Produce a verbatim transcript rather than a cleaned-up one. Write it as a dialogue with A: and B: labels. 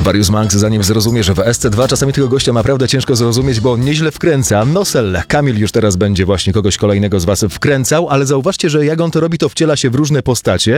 A: Darius Manx, zanim zrozumiesz w S C dwa, czasami tego gościa naprawdę ciężko zrozumieć, bo on nieźle wkręca. Nosel, Kamil już teraz będzie właśnie kogoś kolejnego z was wkręcał, ale zauważcie, że jak on to robi, to wciela się w różne postacie.